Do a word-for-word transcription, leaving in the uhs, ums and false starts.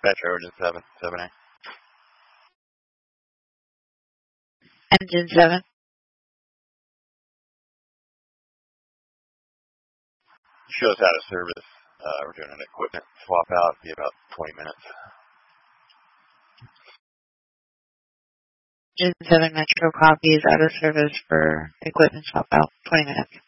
Metro, engine seven, seven A. Engine seven. Shows out of service. Uh, we're doing an equipment swap out. It'll be about twenty minutes. Engine seven Metro copies out of service for equipment swap out. twenty minutes.